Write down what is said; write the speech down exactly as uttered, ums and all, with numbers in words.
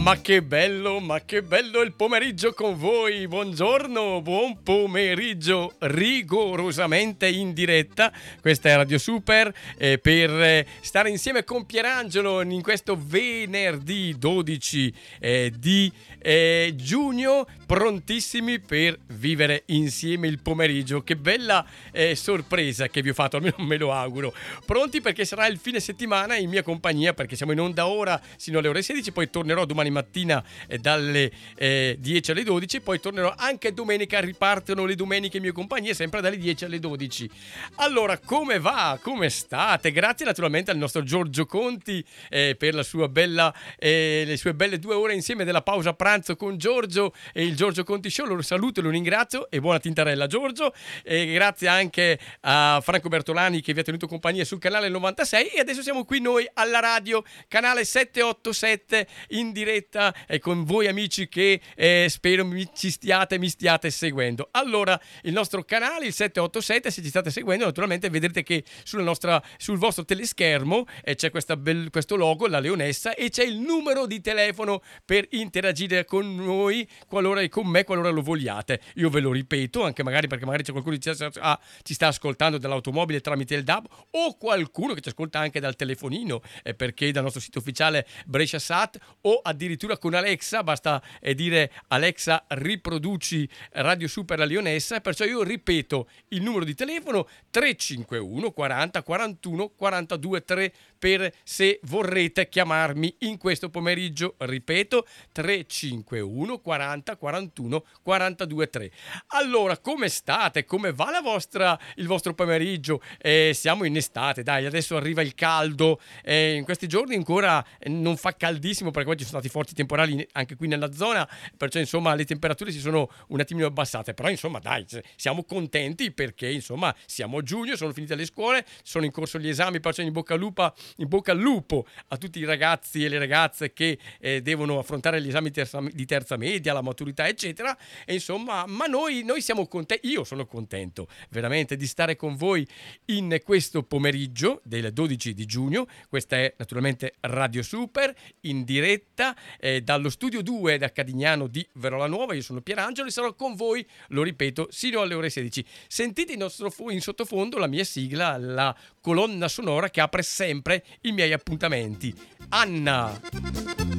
Ma che bello, ma che bello il pomeriggio con voi. Buongiorno, buon pomeriggio, rigorosamente in diretta. Questa è Radio Super eh, per eh, stare insieme con Pierangelo in questo venerdì dodici eh, di eh, giugno, prontissimi per vivere insieme il pomeriggio. Che bella eh, sorpresa che vi ho fatto, almeno me lo auguro. Pronti perché sarà il fine settimana in mia compagnia, perché siamo in onda ora sino alle ore sedici, poi tornerò domani mattina eh, dalle eh, dieci alle dodici, poi tornerò anche domenica, ripartono le domeniche in mia compagnia sempre dalle dieci alle dodici. Allora, come va? Come state? Grazie naturalmente al nostro Giorgio Conti eh, per la sua bella eh, le sue belle due ore insieme della pausa pranzo con Giorgio e il Giorgio Conti Show. Lo saluto e lo ringrazio e buona tintarella Giorgio, e grazie anche a Franco Bertolani che vi ha tenuto compagnia sul canale novantasei, e adesso siamo qui noi alla radio canale settecentoottantasette in diretta e con voi amici che eh, spero mi, ci stiate mi stiate seguendo. Allora, il nostro canale, il settecentoottantasette, se ci state seguendo naturalmente vedrete che sulla nostra, sul vostro teleschermo eh, c'è questa bel, questo logo, la leonessa, e c'è il numero di telefono per interagire con noi qualora e con me qualora lo vogliate. Io ve lo ripeto, anche magari perché magari c'è qualcuno che ci, ah, ci sta ascoltando dall'automobile tramite il D A B, o qualcuno che ci ascolta anche dal telefonino eh, perché dal nostro sito ufficiale Brescia Sat, o addirittura con Alexa, basta eh, dire Alexa riproduci Radio Super la leonessa. Perciò io ripeto il numero di telefono tre cinque uno quaranta quarantuno quarantadue tre per se vorrete chiamarmi in questo pomeriggio. Ripeto tre cinque uno quaranta quarantuno quarantadue tre. Allora, come state? Come va la vostra, il vostro pomeriggio? Eh, siamo in estate, dai, adesso arriva il caldo, eh, in questi giorni ancora non fa caldissimo perché oggi sono stati forti temporali anche qui nella zona, perciò insomma le temperature si sono un attimino abbassate, però insomma dai, siamo contenti perché insomma siamo a giugno, sono finite le scuole, sono in corso gli esami, perciò in bocca al lupo, in bocca al lupo a tutti i ragazzi e le ragazze che eh, devono affrontare gli esami terza, di terza media, la maturità eccetera, e insomma ma noi, noi siamo contenti, io sono contento veramente di stare con voi in questo pomeriggio del dodici di giugno. Questa è naturalmente Radio Super in diretta eh, dallo studio due da Cadignano di Verola Nuova. Io sono Pierangelo e sarò con voi, lo ripeto, sino alle ore sedici. Sentite in, nostro, in sottofondo la mia sigla, la colonna sonora che apre sempre i miei appuntamenti. Anna!